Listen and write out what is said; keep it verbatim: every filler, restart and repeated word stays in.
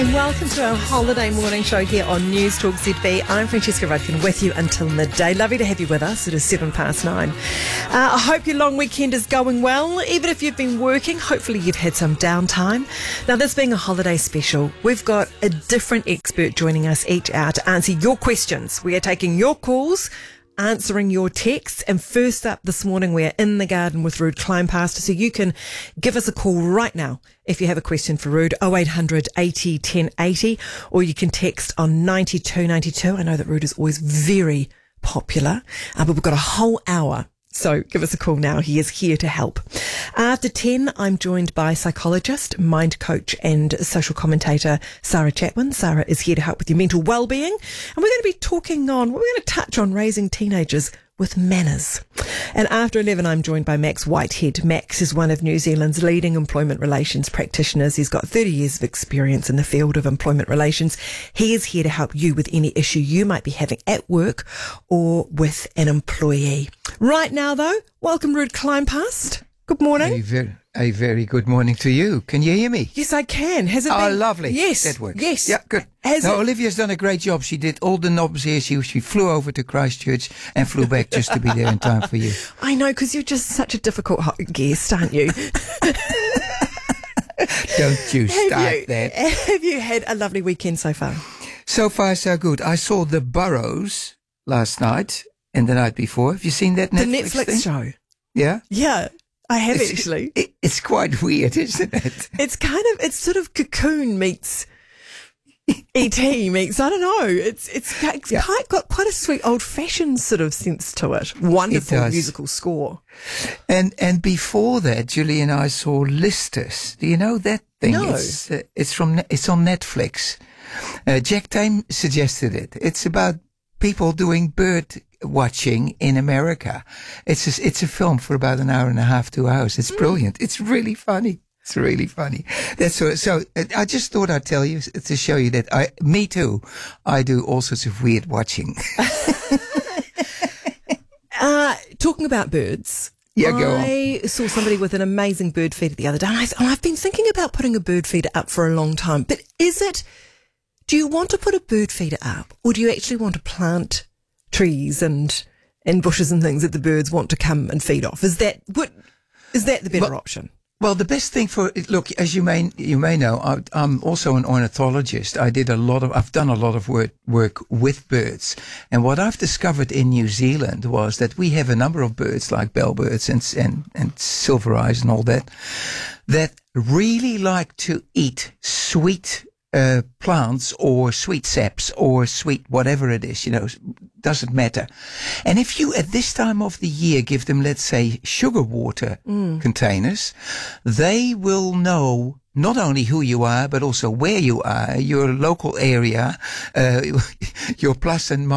And welcome to our holiday morning show here on News Talk Z B. I'm Francesca Rudkin with you until midday. Lovely to have you with us. It is seven past nine. Uh, I hope your long weekend is going well. Even if you've been working, hopefully you've had some downtime. Now, this being a holiday special, we've got a different expert joining us each hour to answer your questions. We are taking your calls, answering your texts, and first up this morning we are in the garden with Ruud Kleinpaste, so you can give us a call right now if you have a question for Ruud, oh eight hundred eighty ten eighty, or you can text on ninety-two ninety-two. I know that Ruud is always very popular, uh, but we've got a whole hour, so give us a call now. He is here to help. After ten, I'm joined by psychologist, mind coach and social commentator Sarah Chatwin. Sarah is here to help with your mental well-being. And we're going to be talking on, we're going to touch on raising teenagers with manners. And after eleven, I'm joined by Max Whitehead. Max is one of New Zealand's leading employment relations practitioners. He's got thirty years of experience in the field of employment relations. He is here to help you with any issue you might be having at work or with an employee. Right now, though, welcome Ruud Kleinpaste. Good morning. A very, a very good morning to you. Can you hear me? Yes, I can. Has it oh, been? lovely. Yes. That works. Yes. Yeah, good. Has no, it... Olivia's done a great job. She did all the knobs here. She, she flew over to Christchurch and flew back just to be there in time for you. I know, because you're just such a difficult guest, aren't you? Don't you start have you, that. Have you had a lovely weekend so far? So far, so good. I saw The Burrows last night and the night before. Have you seen that Netflix The Netflix thing? show. Yeah? Yeah. I have it's, actually. It, it's quite weird, isn't it? It's kind of, it's sort of Cocoon meets E T meets, I don't know. It's it's, it's yeah. quite, got quite a sweet old-fashioned sort of sense to it. Wonderful it musical score. And and before that, Julie and I saw Listers. Do you know that thing? No. It's, uh, it's from it's on Netflix. Uh, Jack Tame suggested it. It's about people doing bird watching in America. It's a, it's a film for about an hour and a half, two hours. It's brilliant. It's really funny. It's really funny. That's so. So uh, I just thought I'd tell you to show you that I, me too, I do all sorts of weird watching. uh, talking about birds. Yeah, go on. I saw somebody with an amazing bird feeder the other day, and, I, and I've been thinking about putting a bird feeder up for a long time. But is it? Do you want to put a bird feeder up, or do you actually want to plant trees and and bushes and things that the birds want to come and feed off? Is that what? Is that the better well, option? Well, the best thing for look, as you may you may know, I, I'm also an ornithologist. I did a lot of, I've done a lot of work work with birds, and what I've discovered in New Zealand was that we have a number of birds like bellbirds and and and silver eyes and all that that really like to eat sweet uh, plants or sweet saps or sweet whatever it is. You know, doesn't matter. And if you at this time of the year give them, let's say, sugar water mm. containers, they will know not only who you are, but also where you are, your local area, uh, your plus and minus.